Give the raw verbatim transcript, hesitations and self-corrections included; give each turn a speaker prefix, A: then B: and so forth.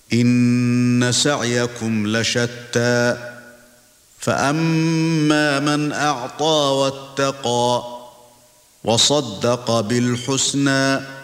A: إِنَّ سَعْيَكُمْ لَشَتَّى فَأَمَّا مَنْ أَعْطَى وَاتَّقَى وَصَدَّقَ بِالْحُسْنَى